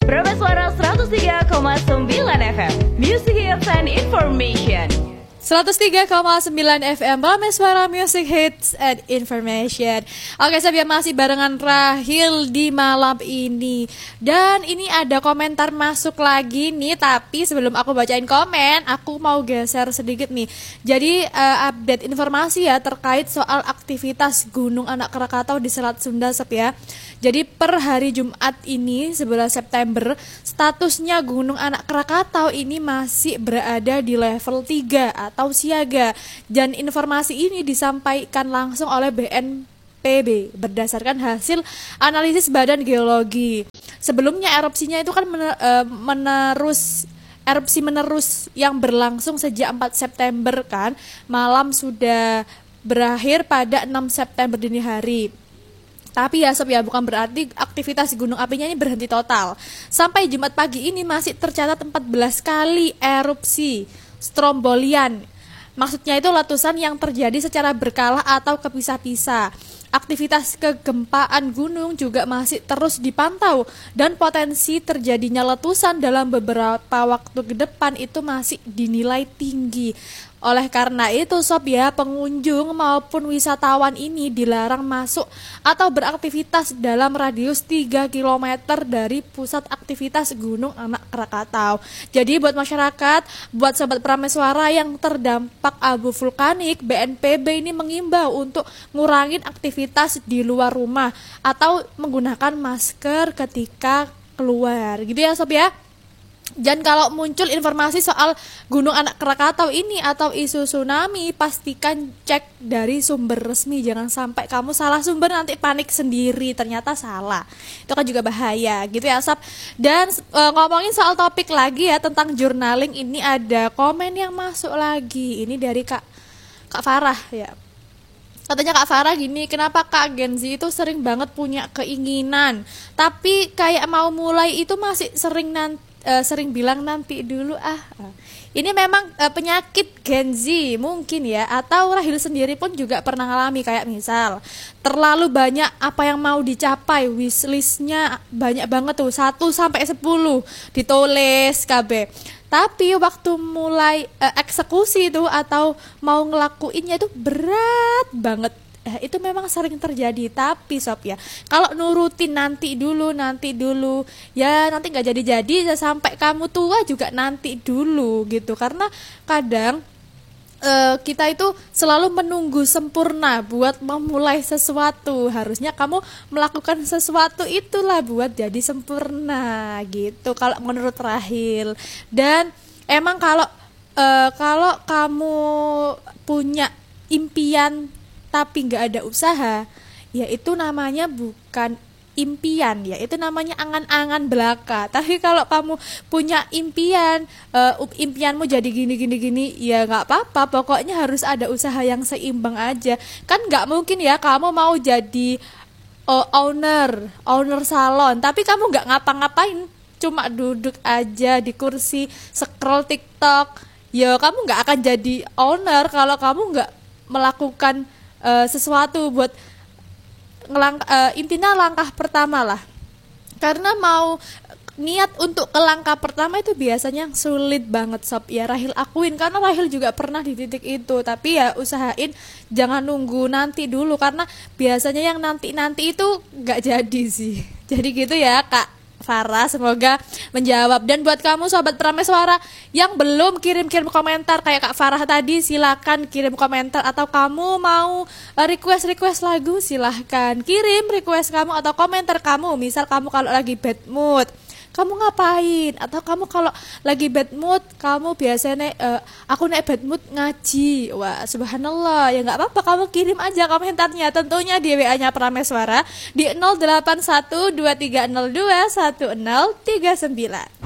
Prameswara 103,9 FM, Music Hits and Information. 103,9 FM Prameswara Music Hits and Information. Oke, saya masih barengan Rahil di malam ini. Dan ini ada komentar masuk lagi nih. Tapi sebelum aku bacain komen, aku mau geser sedikit nih. Jadi update informasi ya terkait soal aktivitas Gunung Anak Krakatau di Selat Sunda Sob ya. Jadi per hari Jumat ini 11 September statusnya Gunung Anak Krakatau ini masih berada di level 3 atau siaga. Dan informasi ini disampaikan langsung oleh BNPB berdasarkan hasil analisis Badan Geologi. Sebelumnya erupsinya itu kan erupsi menerus yang berlangsung sejak 4 September kan. Malam sudah berakhir pada 6 September dini hari. Tapi ya Sob ya, bukan berarti aktivitas gunung apinya ini berhenti total. Sampai Jumat pagi ini masih tercatat 14 kali erupsi Strombolian. Maksudnya itu letusan yang terjadi secara berkala atau kepisah-pisah. Aktivitas kegempaan gunung juga masih terus dipantau dan potensi terjadinya letusan dalam beberapa waktu ke depan itu masih dinilai tinggi. Oleh karena itu Sob ya, pengunjung maupun wisatawan ini dilarang masuk atau beraktivitas dalam radius 3 km dari pusat aktivitas Gunung Anak Krakatau. Jadi buat masyarakat, buat sobat Prameswara yang terdampak abu vulkanik, BNPB ini mengimbau untuk ngurangin aktivitas di luar rumah atau menggunakan masker ketika keluar. Gitu ya Sob ya. Dan kalau muncul informasi soal Gunung Anak Krakatau ini atau isu tsunami, pastikan cek dari sumber resmi. Jangan sampai kamu salah sumber nanti panik sendiri, ternyata salah. Itu kan juga bahaya gitu ya Sob. Dan ngomongin soal topik lagi ya tentang journaling, ini ada komen yang masuk lagi. Ini dari Kak Farah ya. Katanya Kak Farah gini, kenapa Kak Genzi itu sering banget punya keinginan, tapi kayak mau mulai itu masih sering bilang nanti dulu Ini memang penyakit Gen Z mungkin ya, atau Rahil sendiri pun juga pernah ngalami. Kayak misal terlalu banyak apa yang mau dicapai, wishlistnya banyak banget tuh 1-10 ditulis KB. Tapi waktu mulai eksekusi itu atau mau ngelakuinnya itu berat banget. Itu memang sering terjadi. Tapi Sob ya, kalau nurutin nanti dulu ya nanti nggak jadi sampai kamu tua juga nanti dulu gitu. Karena kadang kita itu selalu menunggu sempurna buat memulai sesuatu. Harusnya kamu melakukan sesuatu itulah buat jadi sempurna gitu kalau menurut Rahil. Dan emang kalau kamu punya impian tapi nggak ada usaha, ya itu namanya bukan impian ya, itu namanya angan-angan belaka. Tapi kalau kamu punya impian, impianmu jadi gini, ya nggak apa-apa, pokoknya harus ada usaha yang seimbang aja. Kan nggak mungkin ya kamu mau jadi owner salon, tapi kamu nggak ngapa-ngapain, cuma duduk aja di kursi scroll TikTok, ya kamu nggak akan jadi owner kalau kamu nggak melakukan sesuatu buat intinya langkah pertama lah. Karena mau niat untuk ke langkah pertama itu biasanya sulit banget Sob ya. Rahil akuin karena Rahil juga pernah di titik itu. Tapi ya usahain jangan nunggu nanti dulu, karena biasanya yang nanti itu gak jadi sih. Jadi gitu ya Kak Farah, semoga menjawab. Dan buat kamu sobat Prameswara yang belum kirim komentar kayak Kak Farah tadi, silakan kirim komentar. Atau kamu mau request lagu, silahkan kirim request kamu atau komentar kamu. Misal kamu kalau lagi bad mood, kamu ngapain? Atau kamu kalau lagi bad mood, kamu biasanya aku naik bad mood ngaji. Wah, subhanallah, ya nggak apa-apa, kamu kirim aja komentarnya. Tentunya di WA-nya Prameswara di 081230210039.